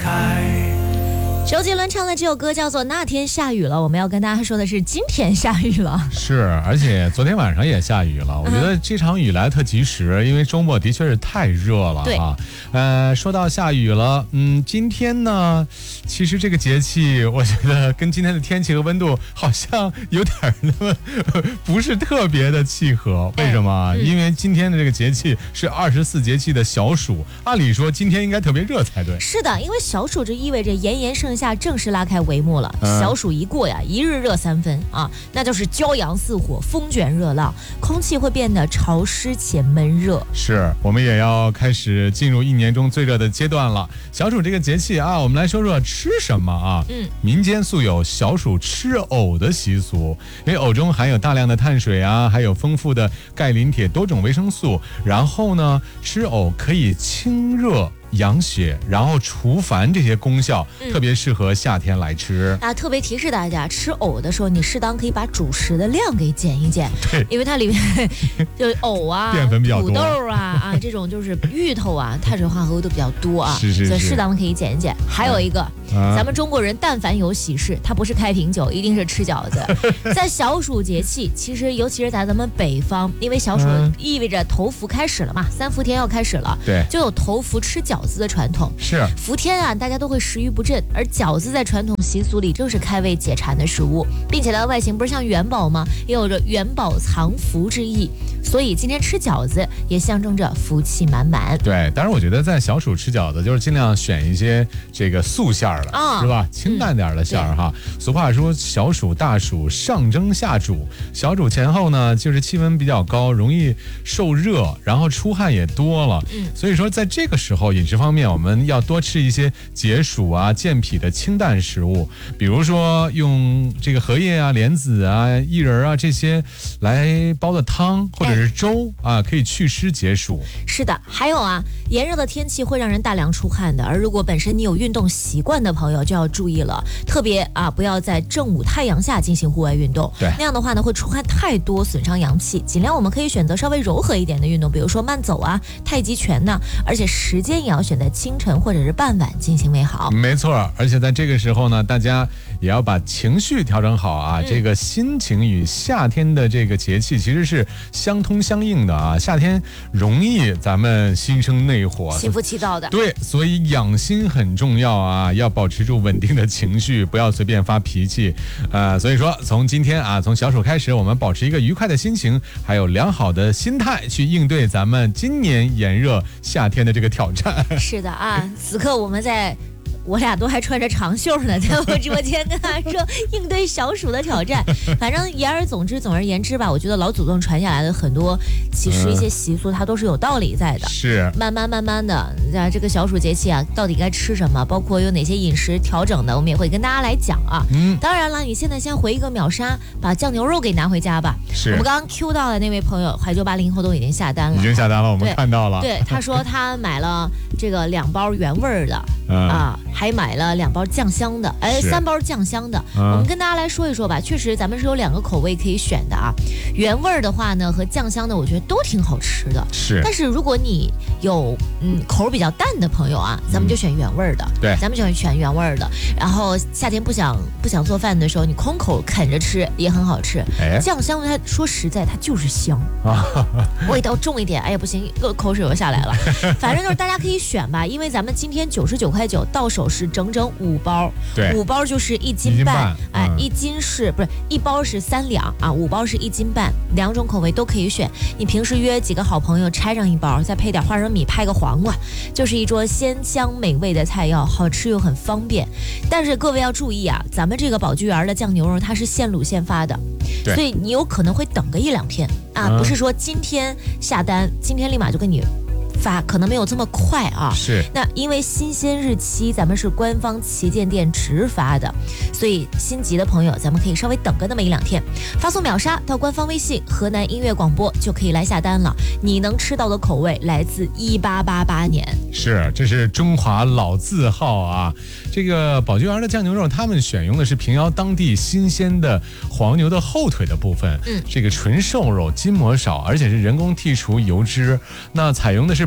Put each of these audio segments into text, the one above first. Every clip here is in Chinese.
开。 周杰伦唱的这首歌叫做《那天下雨了》，我们要跟大家说的是今天下雨了。 是，而且昨天晚上也下雨了。我觉得这场雨来特及时，因为周末的确是太热了啊。说到下雨了，今天呢，其实这个节气，我觉得跟今天的天气和温度好像有点那么不是特别的契合。为什么？因为今天的这个节气是24节气的小暑，按理说今天应该特别热才对。 是的，因为小暑就意味着炎炎盛夏正式拉开帷幕了。小暑一过呀，一日热3分啊，那就是骄阳似火，风卷热浪，空气会变得潮湿且闷热。 是，我们也要开始进入一年中最热的阶段了。小暑这个节气啊，我们来说说吃什么啊。民间素有小暑吃藕的习俗，因为藕中含有大量的碳水啊，还有丰富的钙、磷、铁多种维生素。然后呢，吃藕可以清热养血，然后除烦这些功效，特别适合夏天来吃。 特别提示大家，吃藕的时候，你适当可以把主食的量给减一减。 对， 因为它里面就是藕啊、 淀粉比较多， 土豆啊这种就是芋头啊，碳水化合物都比较多啊， 是， 所以适当的可以减一减。还有一个，咱们中国人但凡有喜事，他不是开瓶酒，一定是吃饺子。在小暑节气，其实尤其是在咱们北方，因为小暑意味着头伏开始了嘛，3伏天要开始了， 对， 就有头伏吃饺子的传统。 是伏天啊，大家都会食欲不振，而饺子在传统习俗里正是开胃解馋的食物，并且它的外形不是像元宝吗？也有着元宝藏福之意，所以今天吃饺子也象征着福气满满。 对，当然我觉得在小暑吃饺子，就是尽量选一些这个素馅儿的，是吧？清淡点的馅儿哈。俗话说小暑大暑上蒸下煮，小暑前后呢，就是气温比较高，容易受热，然后出汗也多了。所以说在这个时候饮食方面，我们要多吃一些解暑啊、健脾的清淡食物，比如说用这个荷叶啊、莲子啊、薏仁啊这些来煲的汤或者是粥啊，可以祛湿解暑。 是的，还有啊，炎热的天气会让人大量出汗的，而如果本身你有运动习惯的朋友就要注意了，特别啊，不要在正午太阳下进行户外运动， 对， 那样的话呢会出汗太多，损伤阳气。尽量我们可以选择稍微柔和一点的运动，比如说慢走啊、太极拳呢，而且时间也要选在清晨或者是傍晚进行为好。 没错，而且在这个时候呢，大家也要把情绪调整好啊。这个心情与夏天的这个节气其实是相通相应的啊。夏天容易咱们心生内火， 心浮气躁的。 对，所以养心很重要啊，要保持住稳定的情绪，不要随便发脾气。所以说从今天啊，从小暑开始，我们保持一个愉快的心情，还有良好的心态去应对咱们今年炎热夏天的这个挑战。 是的啊，此刻我俩都还穿着长袖呢，在我直播间跟他说应对小暑的挑战。反正总而言之吧，我觉得老祖宗传下来的很多，其实一些习俗它都是有道理在的。 是慢慢的，这个小暑节气啊，到底该吃什么，包括有哪些饮食调整的，我们也会跟大家来讲啊。当然了，你现在先回一个秒杀，把酱牛肉给拿回家吧。 是我们刚刚 Q 到的那位朋友，怀旧80后都已经下单了， 已经下单了，我们看到了。 对，他说他买了这个2包原味的还买了2包酱香的，3包酱香的。我们跟大家来说一说吧，确实咱们是有2个口味可以选的啊。原味的话呢和酱香的，我觉得都挺好吃的。 是， 但是如果你有口比较淡的朋友啊，咱们就选原味的。 对， 咱们就选原味的。然后夏天不想做饭的时候，你空口啃着吃也很好吃。酱香它说实在它就是香啊，味道重一点，哎呀不行，口水又下来了。反正就是大家可以选吧，因为咱们今天99.9块到手是整整5包， 对 ，5包就是1斤半，1斤是不是1包是3两啊？5包是1斤半，2种口味都可以选。你平时约几个好朋友拆上1包，再配点花生米，拍个黄瓜，就是一桌鲜香美味的菜肴，好吃又很方便。但是各位要注意啊，咱们这个宝聚园的酱牛肉它是现卤现发的，所以你有可能会等个1-2天啊，不是说今天下单，今天立马就跟你发，可能没有这么快啊。 是， 那因为新鲜日期咱们是官方旗舰店直发的，所以心急的朋友咱们可以稍微等个那么1-2天，发送秒杀到官方微信河南音乐广播就可以来下单了。你能吃到的口味来自1888年， 是，这是中华老字号啊。这个宝聚园的酱牛肉，他们选用的是平遥当地新鲜的黄牛的后腿的部分，这个纯瘦肉，筋膜少，而且是人工剔除油脂。那采用的是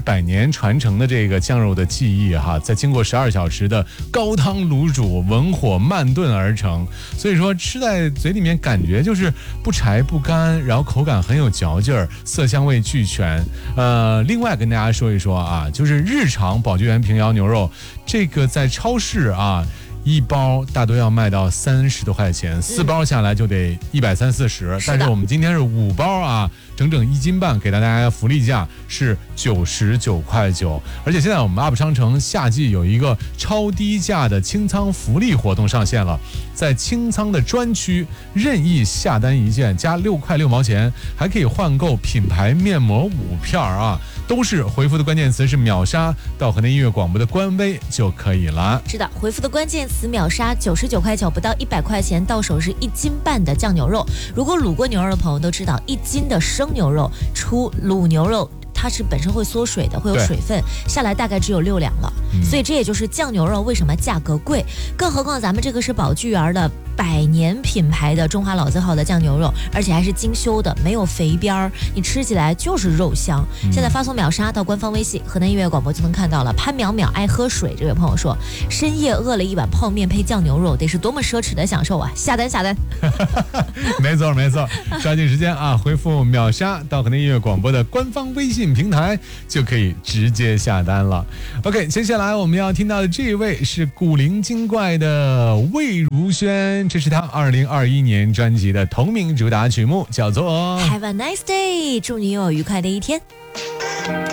100年传承的这个酱肉的技艺哈，在经过12小时的高汤卤煮，文火慢炖而成，所以说吃在嘴里面感觉就是不柴不干，然后口感很有嚼劲儿，色香味俱全。另外跟大家说一说啊，就是日常宝聚源平遥牛肉，这个在超市啊。1包大多要卖到30多块钱，4包下来就得130-140，但是我们今天是5包啊，整整1斤半，给大家福利价是99块9，而且现在我们 UP 商城夏季有一个超低价的清仓福利活动上线了，在清仓的专区任意下单1件加6块6毛钱，还可以换购品牌面膜5片啊，都是回复的关键词是秒杀到河南音乐广播的官微就可以了。 是的，回复的关键词秒杀99块9，不到100块钱，到手是1斤半的酱牛肉。如果卤过牛肉的朋友都知道，1斤的生牛肉出卤牛肉，它是本身会缩水的，会有水分，下来大概只有6两了。所以这也就是酱牛肉为什么价格贵，更何况咱们这个是宝聚源的100年品牌的中华老字号的酱牛肉，而且还是精修的，没有肥边儿，你吃起来就是肉香。现在发送秒杀到官方微信河南音乐广播就能看到了。潘淼淼爱喝水这位朋友说，深夜饿了一碗泡面配酱牛肉，得是多么奢侈的享受啊！下单下单。 没错没错，抓紧时间啊，回复秒杀到河南音乐广播的官方微信平台就可以直接下单了。 OK， 接下来我们要听到的这位是古灵精怪的魏如萱，这是他2021年专辑的同名主打曲目，叫做 Have a nice day， 祝你有愉快的一天。